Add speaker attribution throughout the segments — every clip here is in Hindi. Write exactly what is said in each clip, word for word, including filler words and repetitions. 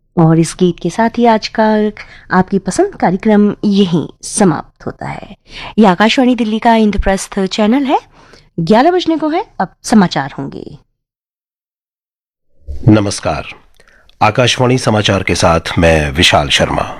Speaker 1: और इस गीत के साथ ही आज का आपकी पसंद कार्यक्रम यहीं समाप्त होता है। ये आकाशवाणी दिल्ली का इंद्रप्रस्थ चैनल है। ग्यारह बजने को है, अब समाचार होंगे।
Speaker 2: नमस्कार, आकाशवाणी समाचार के साथ मैं विशाल शर्मा।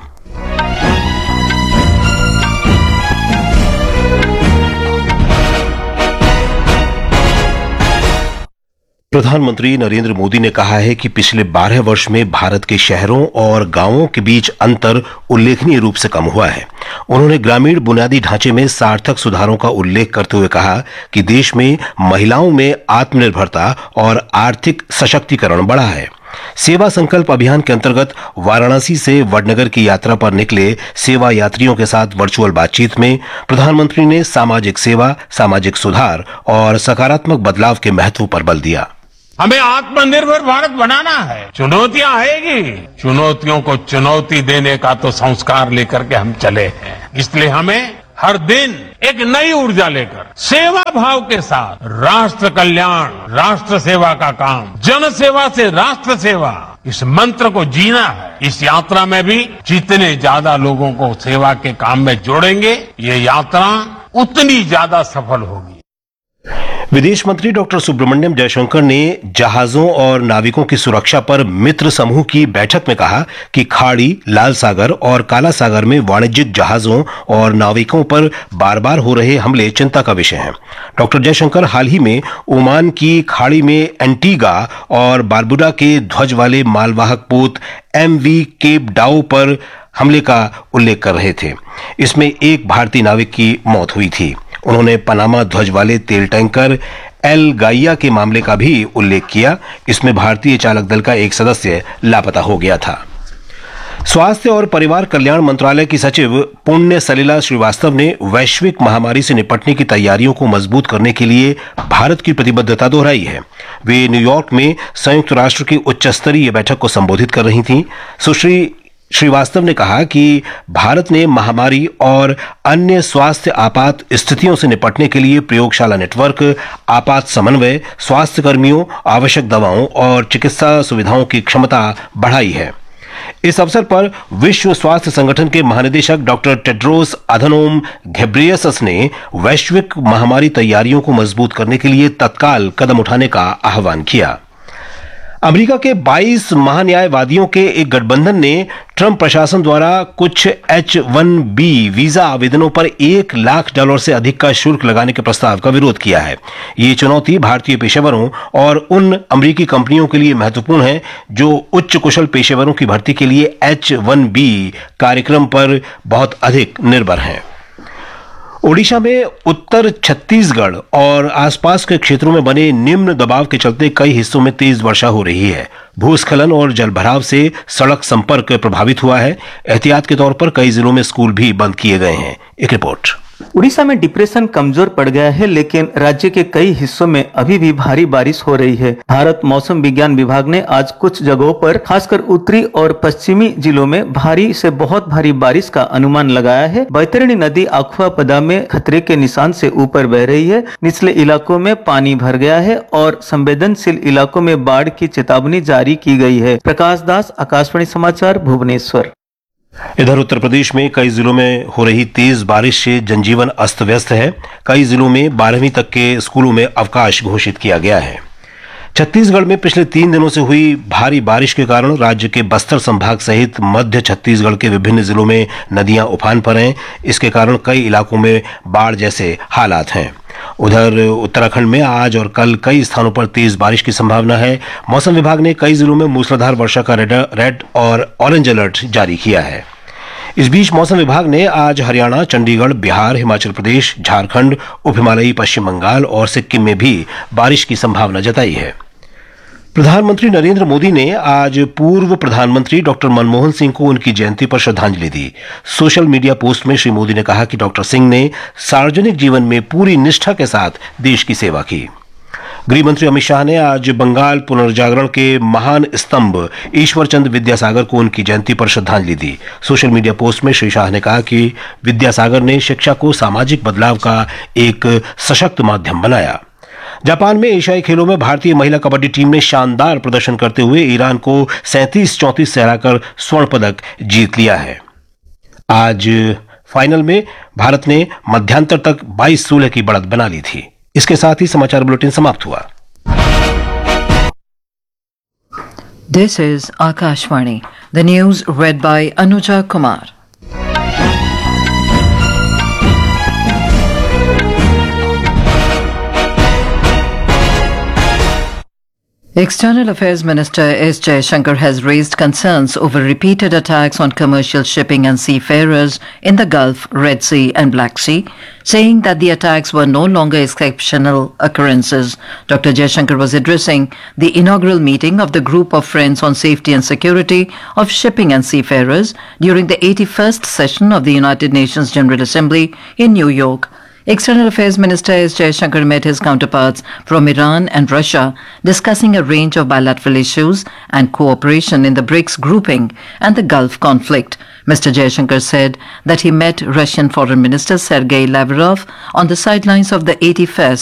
Speaker 2: प्रधानमंत्री नरेंद्र मोदी ने कहा है कि पिछले बारह वर्ष में भारत के शहरों और गांवों के बीच अंतर उल्लेखनीय रूप से कम हुआ है। उन्होंने ग्रामीण बुनियादी ढांचे में सार्थक सुधारों का उल्लेख करते हुए कहा कि देश में महिलाओं में आत्मनिर्भरता और आर्थिक सशक्तिकरण बढ़ा है। सेवा संकल्प अभियान के अंतर्गत वाराणसी से वडनगर की यात्रा पर निकले सेवा यात्रियों के साथ वर्चुअल बातचीत में प्रधानमंत्री ने सामाजिक सेवा, सामाजिक सुधार और सकारात्मक बदलाव के महत्व पर बल दिया।
Speaker 3: हमें आत्मनिर्भर भारत बनाना है। चुनौतियां आएगी, चुनौतियों को चुनौती देने का तो संस्कार लेकर के हम चले हैं। इसलिए हमें हर दिन एक नई ऊर्जा लेकर सेवा भाव के साथ राष्ट्र कल्याण, राष्ट्र सेवा का काम, जन सेवा से राष्ट्र सेवा, इस मंत्र को जीना है। इस यात्रा में भी जितने ज्यादा लोगों को सेवा के काम में जोड़ेंगे, ये यात्रा उतनी ज्यादा सफल होगी।
Speaker 2: विदेश मंत्री डॉक्टर सुब्रमण्यम जयशंकर ने जहाजों और नाविकों की सुरक्षा पर मित्र समूह की बैठक में कहा कि खाड़ी, लाल सागर और काला सागर में वाणिज्यिक जहाजों और नाविकों पर बार बार हो रहे हमले चिंता का विषय हैं। डॉक्टर जयशंकर हाल ही में ओमान की खाड़ी में एंटीगा और बारबुडा के ध्वज वाले मालवाहक पोत एमवी केप डाउ पर हमले का उल्लेख कर रहे थे। इसमें एक भारतीय नाविक की मौत हुई थी। उन्होंने पनामा ध्वज वाले तेल टैंकर एल गाइया के मामले का भी उल्लेख किया। इसमें भारतीय चालक दल का एक सदस्य लापता हो गया था। स्वास्थ्य और परिवार कल्याण मंत्रालय की सचिव पुण्य सलिला श्रीवास्तव ने वैश्विक महामारी से निपटने की तैयारियों को मजबूत करने के लिए भारत की प्रतिबद्धता दोहराई है। वे न्यूयॉर्क में संयुक्त राष्ट्र की उच्च स्तरीय बैठक को संबोधित कर रही थीं। सुश्री श्रीवास्तव ने कहा कि भारत ने महामारी और अन्य स्वास्थ्य आपात स्थितियों से निपटने के लिए प्रयोगशाला नेटवर्क, आपात समन्वय, स्वास्थ्य कर्मियों, आवश्यक दवाओं और चिकित्सा सुविधाओं की क्षमता बढ़ाई है। इस अवसर पर विश्व स्वास्थ्य संगठन के महानिदेशक डॉक्टर टेड्रोस अधनोम घेब्रेयेसस ने वैश्विक महामारी तैयारियों को मजबूत करने के लिए तत्काल कदम उठाने का आह्वान किया। अमेरिका के बाईस महान्यायवादियों के एक गठबंधन ने ट्रंप प्रशासन द्वारा कुछ एच वन बी वीजा आवेदनों पर एक लाख डॉलर से अधिक का शुल्क लगाने के प्रस्ताव का विरोध किया है। ये चुनौती भारतीय पेशेवरों और उन अमेरिकी कंपनियों के लिए महत्वपूर्ण है जो उच्च कुशल पेशेवरों की भर्ती के लिए एच वन बी कार्यक्रम पर बहुत अधिक निर्भर हैं। ओडिशा में उत्तर छत्तीसगढ़ और आसपास के क्षेत्रों में बने निम्न दबाव के चलते कई हिस्सों में तेज वर्षा हो रही है। भूस्खलन और जलभराव से सड़क संपर्क प्रभावित हुआ है। एहतियात के तौर पर कई जिलों में स्कूल भी बंद किए गए हैं। एक रिपोर्ट।
Speaker 4: उड़ीसा में डिप्रेशन कमजोर पड़ गया है, लेकिन राज्य के कई हिस्सों में अभी भी भारी बारिश हो रही है। भारत मौसम विज्ञान विभाग ने आज कुछ जगहों पर खासकर उत्तरी और पश्चिमी जिलों में भारी से बहुत भारी बारिश का अनुमान लगाया है। बैतरणी नदी अखुआपदा में खतरे के निशान से ऊपर बह रही है। निचले इलाकों में पानी भर गया है और संवेदनशील इलाकों में बाढ़ की चेतावनी जारी की गई है। प्रकाश दास, आकाशवाणी समाचार, भुवनेश्वर।
Speaker 2: इधर उत्तर प्रदेश में कई जिलों में हो रही तेज बारिश से जनजीवन अस्त व्यस्त है। कई जिलों में बारहवीं तक के स्कूलों में अवकाश घोषित किया गया है। छत्तीसगढ़ में पिछले तीन दिनों से हुई भारी बारिश के कारण राज्य के बस्तर संभाग सहित मध्य छत्तीसगढ़ के विभिन्न जिलों में नदियां उफान पर हैं। इसके कारण कई इलाकों में बाढ़ जैसे हालात हैं। उधर उत्तराखंड में आज और कल कई स्थानों पर तेज बारिश की संभावना है। मौसम विभाग ने कई जिलों में मूसलाधार वर्षा का रेड रेड और ऑरेंज अलर्ट जारी किया है। इस बीच मौसम विभाग ने आज हरियाणा, चंडीगढ़, बिहार, हिमाचल प्रदेश, झारखंड, उप हिमालयी पश्चिम बंगाल और सिक्किम में भी बारिश की संभावना जताई है। प्रधानमंत्री नरेंद्र मोदी ने आज पूर्व प्रधानमंत्री डॉक्टर मनमोहन सिंह को उनकी जयंती पर श्रद्धांजलि दी। सोशल मीडिया पोस्ट में श्री मोदी ने कहा कि डॉक्टर सिंह ने सार्वजनिक जीवन में पूरी निष्ठा के साथ देश की सेवा की। गृह मंत्री अमित शाह ने आज बंगाल पुनर्जागरण के महान स्तंभ ईश्वर चंद्र विद्यासागर को उनकी जयंती पर श्रद्धांजलि दी। सोशल मीडिया पोस्ट में श्री शाह ने कहा कि विद्यासागर ने शिक्षा को सामाजिक बदलाव का एक सशक्त माध्यम बनाया। जापान में एशियाई खेलों में भारतीय महिला कबड्डी टीम ने शानदार प्रदर्शन करते हुए ईरान को सैंतीस चौंतीस से हराकर स्वर्ण पदक जीत लिया है। आज फाइनल में भारत ने मध्यांतर तक बाईस सोलह की बढ़त बना ली थी। इसके साथ ही समाचार बुलेटिन समाप्त हुआ।
Speaker 5: This is Akashvani. The news read by Anuja Kumar. External Affairs Minister S. Jaishankar has raised concerns over repeated attacks on commercial shipping and seafarers in the Gulf, Red Sea and Black Sea, saying that the attacks were no longer exceptional occurrences. Doctor Jaishankar was addressing the inaugural meeting of the Group of Friends on Safety and Security of Shipping and Seafarers during the eighty-first session of the United Nations General Assembly in New York. External Affairs Minister S. Jaishankar met his counterparts from Iran and Russia, discussing a range of bilateral issues and cooperation in the BRICS grouping and the Gulf conflict. Mister Jaishankar said that he met Russian Foreign Minister Sergei Lavrov on the sidelines of the eighty-first